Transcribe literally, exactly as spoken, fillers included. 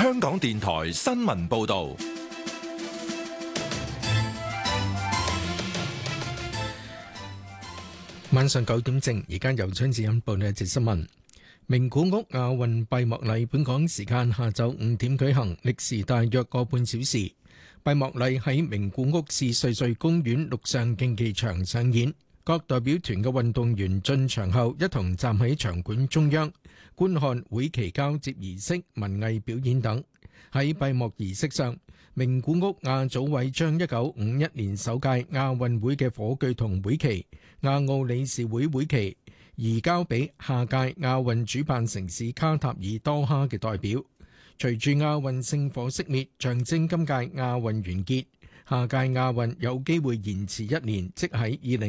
香港電台新聞報道。 晚上九點正，而家由張志欣報呢一節新聞。名古屋亞運閉幕禮本港時間下晝五點舉行，歷時大約個半小時。閉幕禮喺名古屋市瑞穗公園陸上競技場上演，各代表團嘅運動員進場後一同站喺場館中央，觀看會旗交接儀式、文藝表演等。喺閉幕儀式上，名古屋亞組委將一九五一年首屆亞運會嘅火炬同會旗、亞奧理事會會旗移交俾下屆亞運主辦城市卡塔爾多哈嘅代表。隨住亞運聖火熄滅，象徵今屆亞運完結，下屆亞運有機會延遲一年，即喺二零